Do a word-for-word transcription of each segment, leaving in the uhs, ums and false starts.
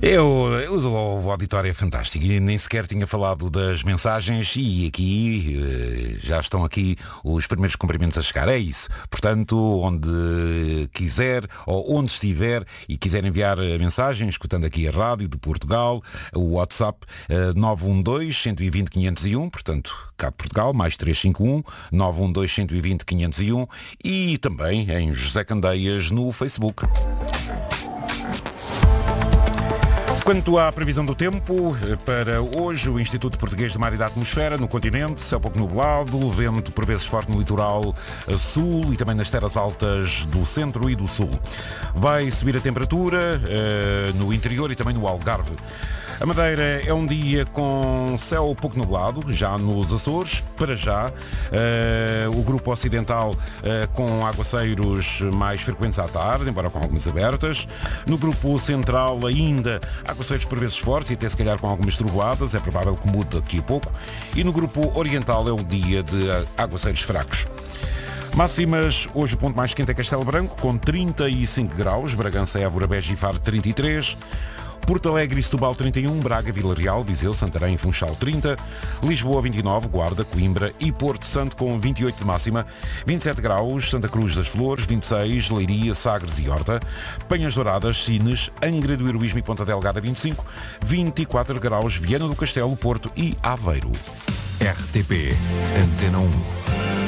Eu, eu, o auditório é fantástico e nem sequer tinha falado das mensagens e aqui já estão aqui os primeiros cumprimentos a chegar. É isso. Portanto, onde quiser ou onde estiver e quiser enviar a mensagem, escutando aqui a rádio de Portugal, o WhatsApp nove um dois, um dois zero, cinco zero um, portanto, cá de Portugal, mais três cinco um, nove um dois, um dois zero, cinco zero um e também em José Candeias no Facebook. Quanto à previsão do tempo, para hoje, o Instituto Português de Mar e da Atmosfera, no continente, céu pouco nublado, vento por vezes forte no litoral sul e também nas terras altas do centro e do sul. Vai subir a temperatura uh, no interior e também no Algarve. A Madeira é um dia com céu pouco nublado, já nos Açores, para já. Uh, o grupo ocidental uh, com aguaceiros mais frequentes à tarde, embora com algumas abertas. No grupo central ainda aguaceiros por vezes fortes e até se calhar com algumas trovoadas, é provável que mude daqui a pouco. E no grupo oriental é um dia de aguaceiros fracos. Máximas, hoje o ponto mais quente é Castelo Branco, com trinta e cinco graus, Bragança, Évora, Beja e Faro trinta e três, Porto Alegre e Setúbal trinta e um, Braga, Vila Real, Viseu, Santarém e Funchal trinta, Lisboa vinte e nove, Guarda, Coimbra e Porto Santo com vinte e oito de máxima, vinte e sete graus, Santa Cruz das Flores, vinte e seis, Leiria, Sagres e Horta, Penhas Douradas, Sines, Angra do Heroísmo e Ponta Delgada vinte e cinco, vinte e quatro graus, Viana do Castelo, Porto e Aveiro. R T P Antena um.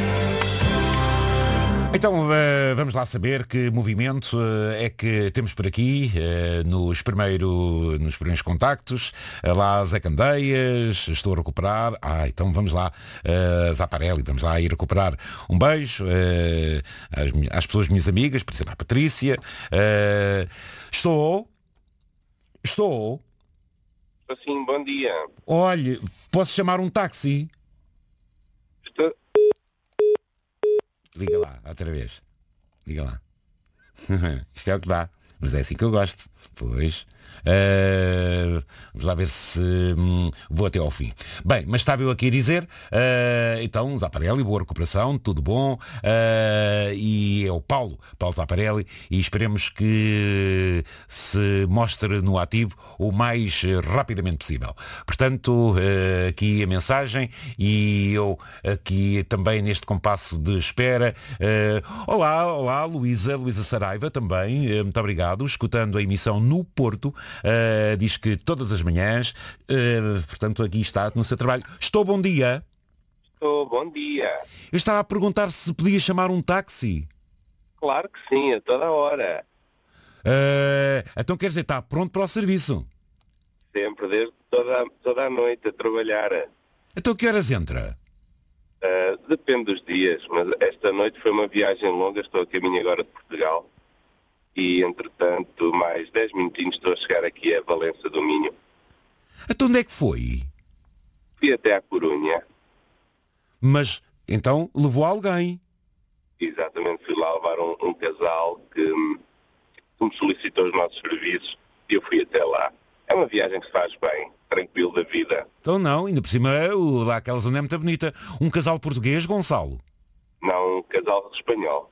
Então vamos lá saber que movimento é que temos por aqui nos, primeiro, nos primeiros contactos. Lá Zé Candeias, estou a recuperar. Ah, então vamos lá, Zaparelli, vamos lá ir recuperar um beijo às, às pessoas, minhas amigas, por exemplo, à Patrícia. Estou, estou. Assim, bom dia. Olhe, posso chamar um táxi? Estou... Liga lá, outra vez. Liga lá. Isto é o que dá. Mas é assim que eu gosto. Pois. Uh, vamos lá ver se hum, vou até ao fim. Bem, mas estava eu aqui a dizer, uh, então, Zaparelli, boa recuperação, tudo bom. Uh, e é o Paulo, Paulo Zaparelli, e esperemos que se mostre no ativo o mais rapidamente possível. Portanto, uh, aqui a mensagem e eu aqui também neste compasso de espera. Uh, olá, olá, Luísa, Luísa Saraiva também, uh, muito obrigado, escutando a emissão no Porto. Uh, diz que todas as manhãs, uh, portanto aqui está no seu trabalho. Estou, bom dia. Estou, bom dia. Eu estava a perguntar se podia chamar um táxi. Claro que sim, a toda hora. Uh, então quer dizer, está pronto para o serviço? Sempre, desde toda, toda a noite a trabalhar. Então que horas entra? Uh, depende dos dias, mas esta noite foi uma viagem longa, estou a caminho agora de Portugal. E, entretanto, mais dez minutinhos estou a chegar aqui a Valença do Minho. Então onde é que foi? Fui até à Corunha. Mas, então, levou alguém? Exatamente, fui lá levar um, um casal que, que me solicitou os nossos serviços e eu fui até lá. É uma viagem que se faz bem, tranquilo da vida. Então não, ainda por cima, o, lá aquela zona é muito bonita. Um casal português, Gonçalo? Não, um casal espanhol.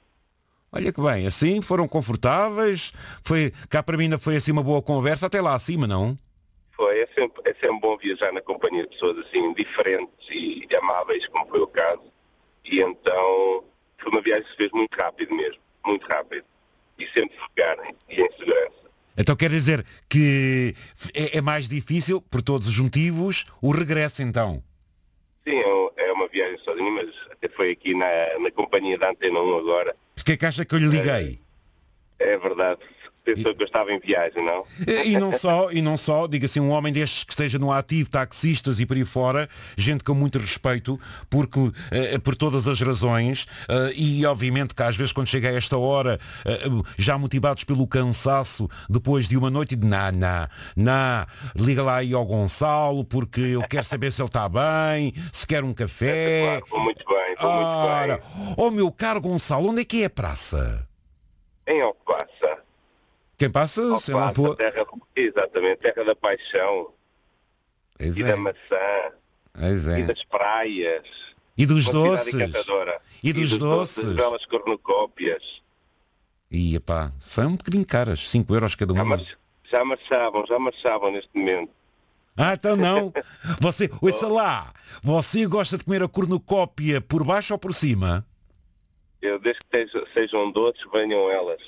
Olha que bem, assim foram confortáveis, foi, cá para mim ainda foi assim uma boa conversa, até lá acima, não? Foi, é sempre, é sempre bom viajar na companhia de pessoas assim diferentes e amáveis, como foi o caso. E então foi uma viagem que se fez muito rápido mesmo, muito rápido. E sempre focar e em segurança. Então quer dizer que é, é mais difícil, por todos os motivos, o regresso então? Sim, é uma viagem sozinho, mas até foi aqui na, na companhia da Antena um agora. Porque é que acha que eu lhe liguei? É, é verdade. Pensou e... que eu estava em viagem, não? E não só, e não só, diga-se, um homem destes que esteja no ativo, taxistas e por aí fora, gente com muito respeito, porque, eh, por todas as razões, eh, e obviamente que às vezes quando chega a esta hora, eh, já motivados pelo cansaço, depois de uma noite de na, na, na, liga lá aí ao Gonçalo, porque eu quero saber se ele está bem, se quer um café. É, claro, estou muito bem, estou Ora, muito bem. Oh meu caro Gonçalo, onde é que é a praça? Em Alcobaça. Quem passa? Sei lá, pô... terra, exatamente, terra da paixão. Pois e é. da maçã. Pois é. E das praias. E dos uma doces. encantadora. E dos, e dos doces. doces. Belas cornucópias. E epá, são um bocadinho caras, cinco euros cada uma. Ah, mas Já marchavam, já marchavam neste momento. Ah, então não. Você, ouça lá, você gosta de comer a cornucópia por baixo ou por cima? Eu, desde que sejam, sejam doces, venham elas.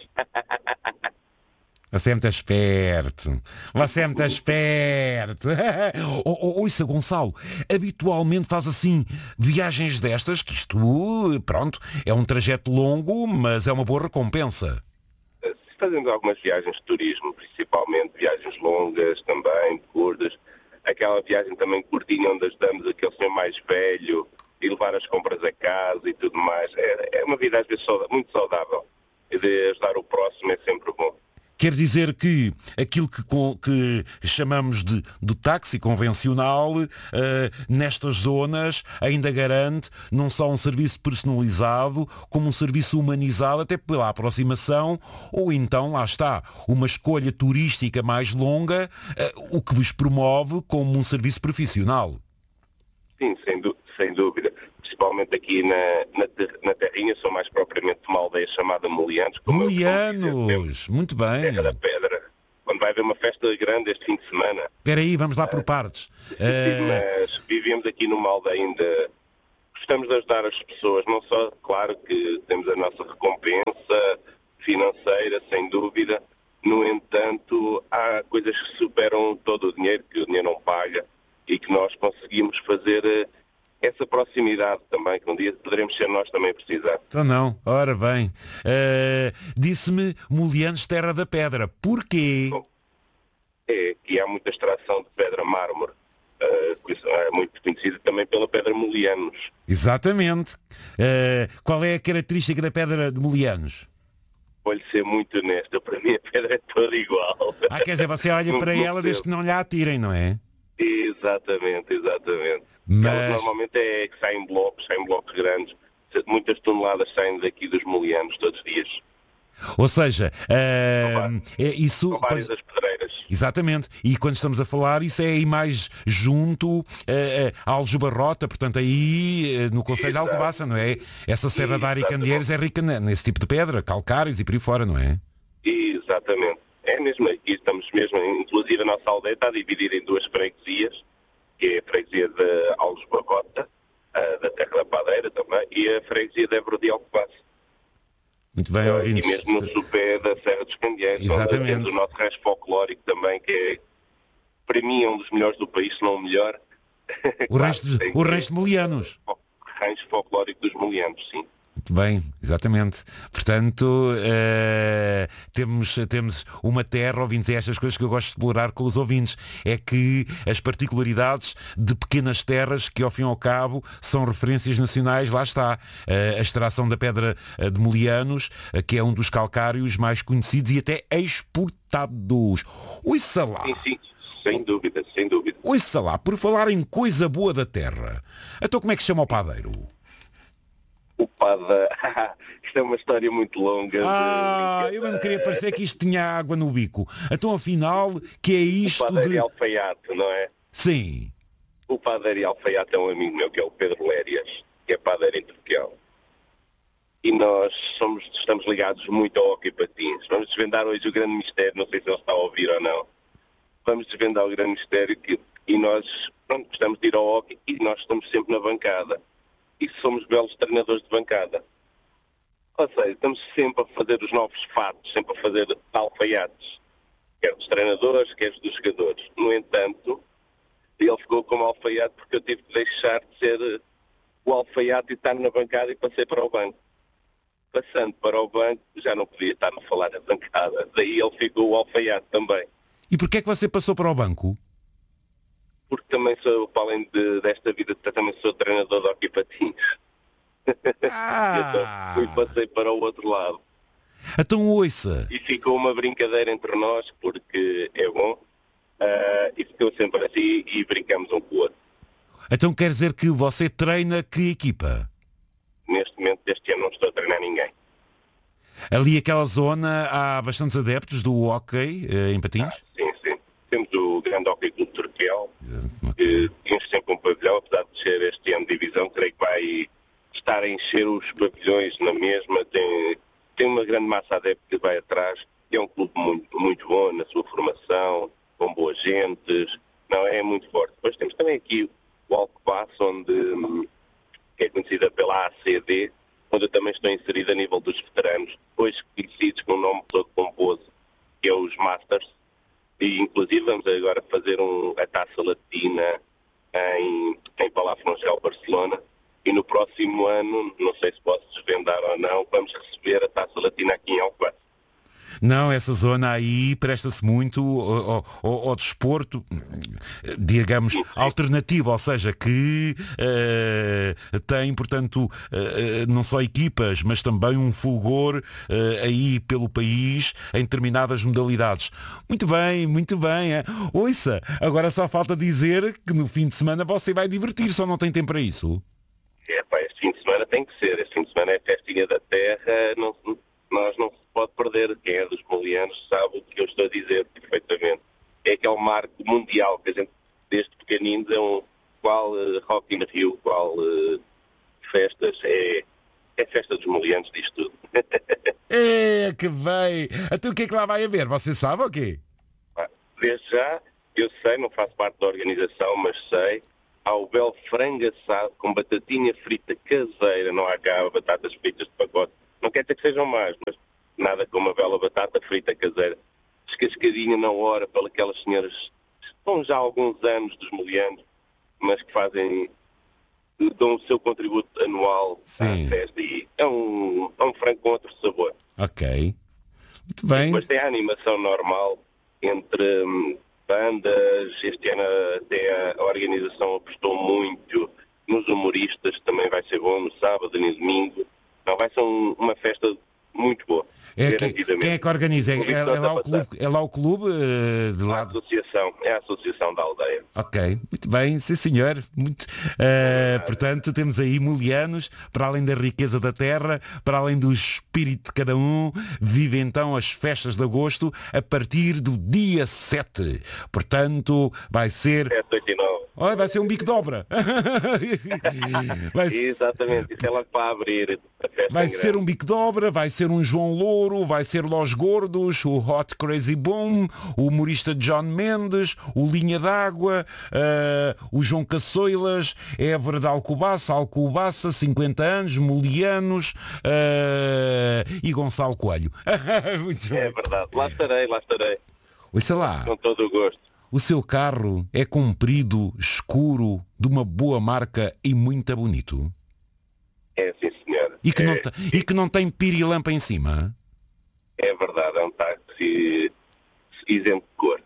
Você é muito esperto. Você é muito esperto. oh, oh, ouça, Gonçalo, habitualmente faz assim viagens destas, que isto, pronto, é um trajeto longo, mas é uma boa recompensa. Fazendo algumas viagens de turismo, principalmente, viagens longas também, curtas. Aquela viagem também curtinha onde ajudamos aquele senhor mais velho e levar as compras a casa e tudo mais. É, é uma vida às vezes muito saudável. E de ajudar o próximo é sempre bom. Quer dizer que aquilo que, que chamamos de, de táxi convencional, uh, nestas zonas, ainda garante não só um serviço personalizado, como um serviço humanizado, até pela aproximação, ou então, lá está, uma escolha turística mais longa, uh, o que vos promove como um serviço profissional. Sim, sem, sem dúvida. Principalmente aqui na, na, na Terrinha, sou mais propriamente de uma aldeia chamada Molianos. Molianos, muito bem. Terra da Pedra. Quando vai haver uma festa grande este fim de semana. Espera aí, vamos lá por partes. Uh... Mas vivemos aqui numa aldeia ainda... Gostamos de ajudar as pessoas, não só, claro que temos a nossa recompensa financeira, sem dúvida. No entanto, há coisas que superam todo o dinheiro, que o dinheiro não paga, e que nós conseguimos fazer... essa proximidade também, que um dia poderemos ser nós também a precisar. Então não, ora bem. Uh, disse-me Molianos, Terra da Pedra. Porquê? Bom, é que há muita extração de pedra mármore. Uh, é muito conhecida também pela pedra Molianos. Exatamente. Uh, qual é a característica da pedra de Molianos? Vou-lhe ser muito honesto, para mim a pedra é toda igual. Ah, quer dizer, você olha para ela desde que não lhe a atirem, não é? Exatamente, exatamente. Mas... Elas normalmente é que saem blocos, saem blocos grandes. Muitas toneladas saem daqui dos Molianos todos os dias. Ou seja, uh, é isso... São várias as pedreiras. Exatamente. E quando estamos a falar, isso é aí mais junto uh, uh, a Aljubarrota, portanto aí uh, no Conselho de Alcobaça, não é? Essa Serra da Área e Candeeiros é rica nesse tipo de pedra, calcários e por aí fora, não é? Exatamente. É mesmo aqui, estamos mesmo, inclusive a nossa aldeia está dividida em duas freguesias, que é a freguesia de Aljubarrota, da Terra da Padeira também, e a freguesia de Évora de Alcobaça. Muito bem, ouvintes. E mesmo no sopé da Serra dos Candeeiros, onde temos o nosso rancho folclórico também, que é, para mim, é um dos melhores do país, se não o melhor. O claro, rancho de, o rancho de Molianos. O rancho folclórico dos Molianos, sim. Muito bem, exatamente. Portanto, uh, temos, temos uma terra, ouvintes, é estas coisas que eu gosto de explorar com os ouvintes, é que as particularidades de pequenas terras que, ao fim e ao cabo, são referências nacionais, lá está. Uh, a extração da pedra de Molianos, uh, que é um dos calcários mais conhecidos e até exportados. Ouça lá. Sim, sim. Sem dúvida, sem dúvida. Ouça lá, por falar em coisa boa da terra. Então como é que se chama o padeiro? O pada... Isto é uma história muito longa. Ah, de... eu mesmo queria parecer que isto tinha água no bico. Então, afinal, que é isto o padeiro de... e alfaiate, não é? Sim. O padeiro e alfaiate é um amigo meu, que é o Pedro Lérias, que é padeiro em Turquel. E nós somos, estamos ligados muito ao hóquei patins. Vamos desvendar hoje o grande mistério, não sei se ele está a ouvir ou não. Vamos desvendar o grande mistério que... e nós pronto, gostamos de ir ao hóquei e nós estamos sempre na bancada. E somos belos treinadores de bancada. Ou seja, estamos sempre a fazer os novos fatos, sempre a fazer alfaiates. Quer dos treinadores, quer dos jogadores. No entanto, ele ficou como alfaiate porque eu tive que deixar de ser o alfaiate e estar na bancada e passei para o banco. Passando para o banco, já não podia estar a falar na bancada. Daí ele ficou o alfaiate também. E porquê é que você passou para o banco? Porque também sou, para além de, desta vida, também sou treinador de hóquei patins. Ah. Eu passei para o outro lado. Então ouça. E ficou uma brincadeira entre nós, porque é bom. Uh, e ficou sempre assim e brincamos um com o outro. Então quer dizer que você treina que equipa? Neste momento, este ano, não estou a treinar ninguém. Ali aquela zona há bastantes adeptos do hóquei em patins? Ah, sim, sim. Temos o grande hóquei clube Turquel, que enche sempre um pavilhão, apesar de ser este ano de divisão, creio que vai estar a encher os pavilhões na mesma. Tem, tem uma grande massa adepta que vai atrás é um clube muito, muito bom na sua formação, com boas gentes, não é muito forte. Depois temos também aqui o Alcobaça, onde hum, que é conhecida pela A C D, onde eu também estou inserido a nível dos veteranos, hoje conhecidos com um nome todo pomposo, que é os Masters, e inclusive vamos agora fazer um, a Taça Latina em, em Palafrugell, Barcelona, e no próximo ano, não sei se posso desvendar ou não, vamos receber a Taça Latina aqui em Alcobaça. Não, essa zona aí presta-se muito ao, ao, ao desporto, digamos, sim, sim. alternativo, ou seja, que uh, tem, portanto, uh, não só equipas, mas também um fulgor uh, aí pelo país em determinadas modalidades. Muito bem, muito bem. É? Ouça, agora só falta dizer que no fim de semana você vai divertir, só não tem tempo para isso. É, pá, este fim de semana tem que ser. Este fim de semana é festinha da terra, não, nós não se pode perder. Quem é dos molianos sabe o que eu estou a dizer perfeitamente. É aquele marco mundial que a gente, desde pequeninos, é um qual uh, Rock in Rio, qual uh, festas, é, é festa dos molianos disto tudo. É, que bem! Até o que é que lá vai haver? Você sabe ou quê? Desde já, eu sei, não faço parte da organização, mas sei, há o belo frango assado com batatinha frita caseira, não há cá batatas fritas de pacote. Não quer dizer que sejam más, mas nada como uma bela batata frita caseira, descascadinha na hora pelas aquelas senhoras que estão já há alguns anos dos molianos, mas que fazem, dão o seu contributo anual Sim. à festa. E é um, é um frango com outro sabor. Ok. Muito bem. E depois tem a animação normal entre hum, bandas. Este ano até a organização apostou muito nos humoristas, também vai ser bom no sábado e no domingo. Não, vai ser um, uma festa muito boa. É, quem, quem é que organiza? É, é, é, lá, o clube, é lá o clube uh, de a lado? associação, é a associação da aldeia. Ok, muito bem, sim senhor. Muito, uh, portanto, temos aí molianos, para além da riqueza da terra, para além do espírito de cada um, vive então as festas de agosto a partir do dia sete. Portanto, vai ser... sete, oito e nove. Oh, vai ser um bico de obra. vai Exatamente, isso é logo para abrir a festa. Vai ser um bico de obra, vai ser um João Louro, vai ser Los Gordos, o Hot Crazy Boom, o humorista John Mendes, o Linha d'Água, uh, o João Caçoilas, Évora de Alcobaça, Alcobaça, cinquenta anos, Molianos uh, e Gonçalo Coelho. Muito É bem. verdade, lá estarei, lá estarei. Ouça lá. Com todo o gosto. O seu carro é comprido, escuro, de uma boa marca e muito bonito. É, sim, senhora. E que, é, não, te, e que não tem pirilampa em cima? É verdade, é um táxi isento de cor.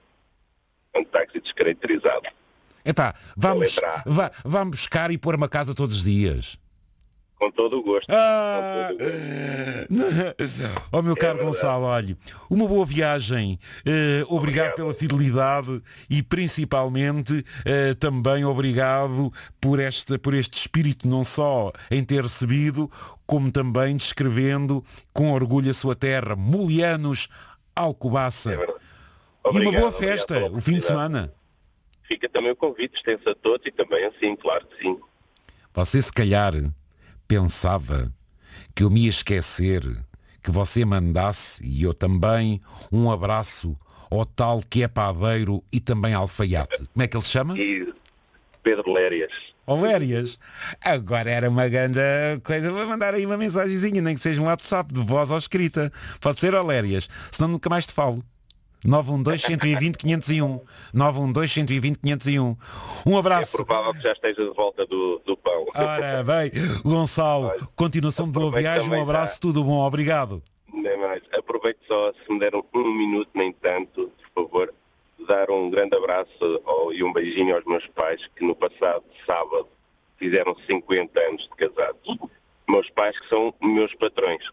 É um táxi descaracterizado. Epá, vamos, entrar. vá, vamos buscar e pôr uma casa todos os dias. Com todo o gosto. Ah, Com todo o gosto. oh meu caro verdade. Gonçalo, olhe, uma boa viagem, eh, obrigado, Obrigado. pela fidelidade e principalmente eh, também obrigado por, esta, por este espírito não só em ter recebido, como também descrevendo com orgulho a sua terra, Molianos, Alcobaça. É verdade. E Obrigado, uma boa obrigado festa, pela o fim de oportunidade. semana. Fica também o convite extenso a todos e também assim, claro que sim. Você se calhar pensava que eu me ia esquecer que você mandasse, e eu também, um abraço ao tal que é padeiro e também alfaiate. Como é que ele se chama? E Pedro Lérias. Olérias. Agora era uma grande coisa. Vou mandar aí uma mensagenzinha, nem que seja um WhatsApp de voz ou escrita. Pode ser Olérias, senão nunca mais te falo. nove um dois, um dois zero, quinhentos e um. nove um dois, um dois zero, quinhentos e um. Um É abraço. provável que já esteja de volta do, do pão. Ora bem, Gonçalo, Olha, continuação de boa aproveito viagem, um também, abraço, tá? tudo bom, obrigado. Nem mais. Aproveito só, se me deram um minuto, nem tanto, por favor, dar um grande abraço ao, e um beijinho aos meus pais, que no passado sábado fizeram cinquenta anos de casados. Meus pais que são meus patrões.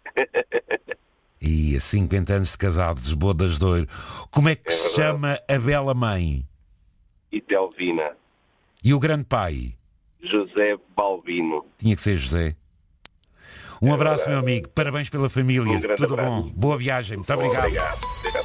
E a cinquenta anos de casados, bodas de ouro. Como é que É se verdade. chama a bela mãe? E Telvina. E o grande pai? José Balbino. Tinha que ser José. Um É abraço, verdade. meu amigo. Parabéns pela família. Um grande Tudo abraço. bom. Boa viagem. Muito obrigado. Obrigado.